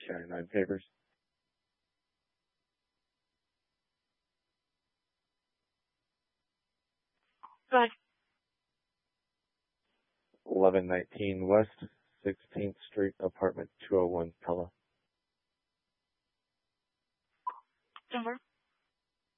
County 9 papers. Go ahead. 1119 West 16th Street, apartment 201, Pella. Denver.